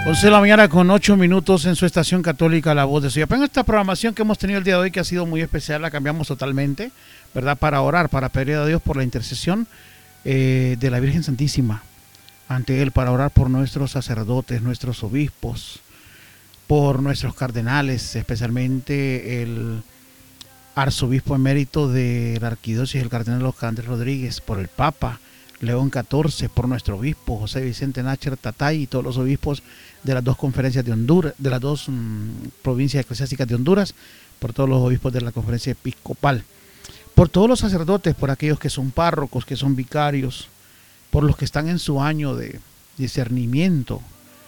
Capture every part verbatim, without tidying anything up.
once de la mañana con ocho minutos en su estación católica La Voz de Soyapan. En esta programación que hemos tenido el día de hoy, que ha sido muy especial, la cambiamos totalmente, ¿verdad? Para orar, para pedir a Dios por la intercesión eh, de la Virgen Santísima ante Él, para orar por nuestros sacerdotes, nuestros obispos, por nuestros cardenales, especialmente el arzobispo emérito de la arquidiócesis, el cardenal Oscar Andrés Rodríguez, por el Papa León catorce, por nuestro obispo José Vicente Nácher Tatay y todos los obispos de las dos conferencias de Honduras, de las dos mmm, provincias eclesiásticas de Honduras, por todos los obispos de la conferencia episcopal, por todos los sacerdotes, por aquellos que son párrocos, que son vicarios, por los que están en su año de discernimiento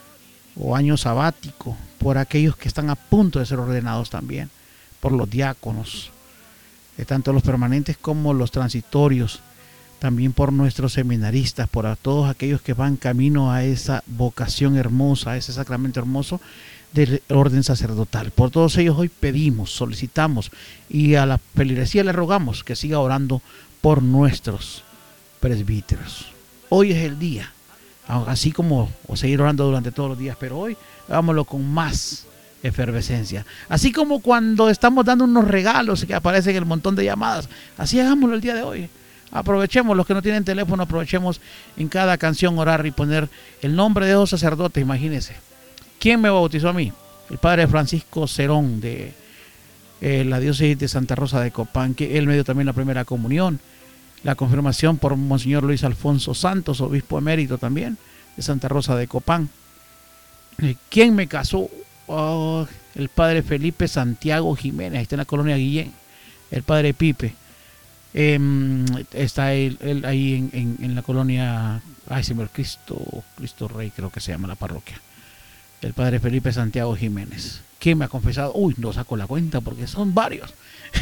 o año sabático, por aquellos que están a punto de ser ordenados también, por los diáconos, eh, tanto los permanentes como los transitorios, también por nuestros seminaristas, por a todos aquellos que van camino a esa vocación hermosa, a ese sacramento hermoso del orden sacerdotal. Por todos ellos hoy pedimos, solicitamos y a la feligresía le rogamos que siga orando por nuestros presbíteros. Hoy es el día, así como o seguir orando durante todos los días, pero hoy hagámoslo con más efervescencia. Así como cuando estamos dando unos regalos que aparecen en el montón de llamadas, así hagámoslo el día de hoy. Aprovechemos, los que no tienen teléfono, aprovechemos en cada canción orar y poner el nombre de esos sacerdotes. Imagínense, ¿quién me bautizó a mí? El padre Francisco Cerón de eh, la diócesis de Santa Rosa de Copán, que él me dio también la primera comunión, la confirmación por Monseñor Luis Alfonso Santos, obispo emérito también de Santa Rosa de Copán. ¿Quién me casó? Oh, el padre Felipe Santiago Jiménez, ahí está en la colonia Guillén, el padre Pipe. Eh, está él, él ahí en, en, en la colonia, ay, señor, Cristo, Cristo Rey, creo que se llama la parroquia. El padre Felipe Santiago Jiménez. ¿Quién me ha confesado? Uy, no saco la cuenta porque son varios.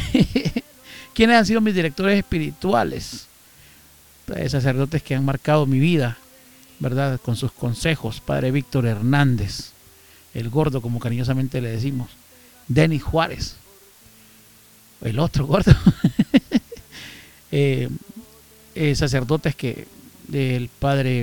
¿Quiénes han sido mis directores espirituales? Eh, sacerdotes que han marcado mi vida, ¿verdad? Con sus consejos. Padre Víctor Hernández, el gordo, como cariñosamente le decimos. Denis Juárez, el otro gordo. Eh, eh, sacerdotes que el padre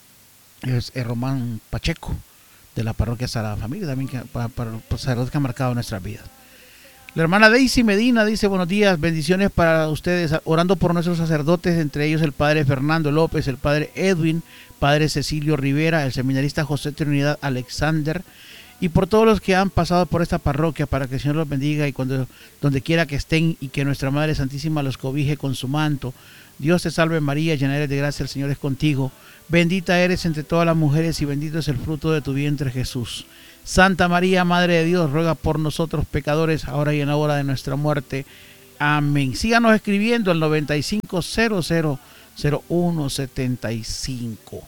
es, es Román Pacheco de la parroquia Sagrada Familia, también que, para, para sacerdotes que han marcado nuestras vidas. La hermana Daisy Medina dice: buenos días, bendiciones para ustedes, orando por nuestros sacerdotes, entre ellos el padre Fernando López, el padre Edwin, padre Cecilio Rivera, el seminarista José Trinidad Alexander, y por todos los que han pasado por esta parroquia, para que el Señor los bendiga y cuando, donde quiera que estén, y que nuestra Madre Santísima los cobije con su manto. Dios te salve María, llena eres de gracia, el Señor es contigo. Bendita eres entre todas las mujeres y bendito es el fruto de tu vientre Jesús. Santa María, Madre de Dios, ruega por nosotros pecadores, ahora y en la hora de nuestra muerte. Amén. Síganos escribiendo al noventa y cinco cero cero cero uno setenta y cinco.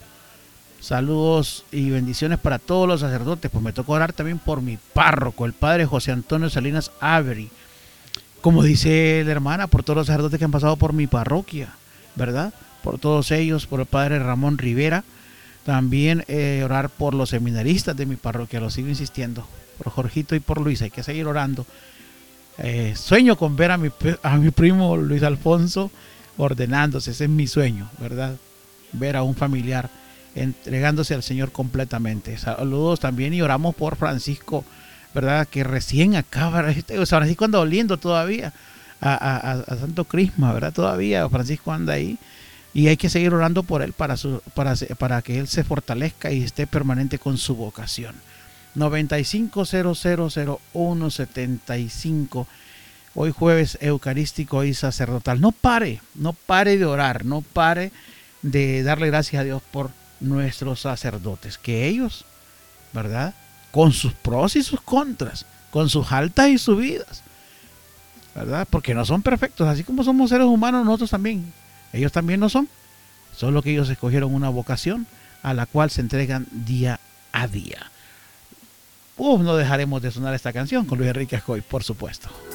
Saludos y bendiciones para todos los sacerdotes. Pues me tocó orar también por mi párroco, el padre José Antonio Salinas Avery. Como dice la hermana, por todos los sacerdotes que han pasado por mi parroquia, ¿verdad? Por todos ellos, por el padre Ramón Rivera. También eh, orar por los seminaristas de mi parroquia, lo sigo insistiendo. Por Jorgito y por Luis, hay que seguir orando. Eh, sueño con ver a mi, a mi primo Luis Alfonso ordenándose, ese es mi sueño, ¿verdad? Ver a un familiar entregándose al Señor completamente. Saludos también y oramos por Francisco, ¿verdad? Que recién acaba, este, Francisco anda oliendo todavía a, a, a Santo Crisma, ¿verdad? Todavía Francisco anda ahí y hay que seguir orando por él para, su, para, para que él se fortalezca y esté permanente con su vocación. noventa y cinco cero cero cero uno setenta y cinco. Hoy jueves eucarístico y sacerdotal. No pare, no pare de orar, no pare de darle gracias a Dios por nuestros sacerdotes, que ellos, ¿verdad? Con sus pros y sus contras, con sus altas y subidas, ¿verdad? Porque no son perfectos, así como somos seres humanos nosotros también, ellos también no son, solo que ellos escogieron una vocación a la cual se entregan día a día. Uf, no dejaremos de sonar esta canción con Luis Enrique Escoy, por supuesto.